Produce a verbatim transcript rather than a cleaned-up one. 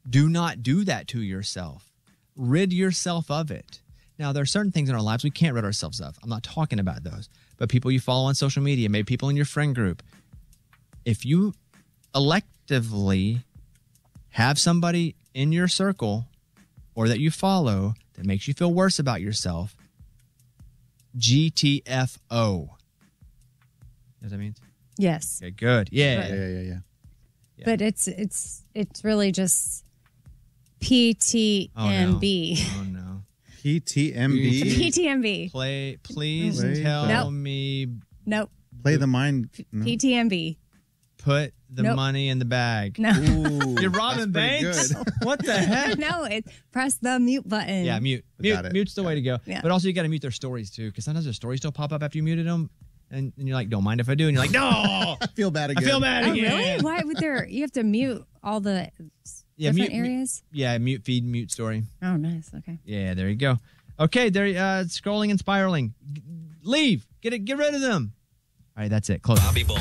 Do not do that to yourself. Rid yourself of it. Now, there are certain things in our lives we can't rid ourselves of. I'm not talking about those. But people you follow on social media, maybe people in your friend group, if you electively have somebody in your circle or that you follow that makes you feel worse about yourself, G T F O. You know what that means? Yes. Okay, good. Yeah. Yeah, yeah, yeah, yeah. Yeah. But it's it's it's really just P T M B. Oh, no. P T M B. P T M B. Play, please Play tell Nope. me. Nope. Play the mind. No. P T M B. Put the Nope. money in the bag. No. Ooh, You're Robin that's pretty Banks? good. What the heck? No, it's press the mute button. Yeah, mute. Got Mute. it. Mute's the way to go. Yeah. But also, you got to mute their stories, too, because sometimes their stories still pop up after you muted them. And, and you're like, don't mind if I do. And you're like, no, I feel bad I again. feel bad Oh, again. really? Why would there? You have to mute all the Yeah, different mute- areas? Yeah, mute feed, mute story. Oh, nice. Okay. Yeah, there you go. Okay, there. Uh, scrolling and spiraling. G- leave. Get it. Get rid of them. All right, that's it. Close. Bobby Bones.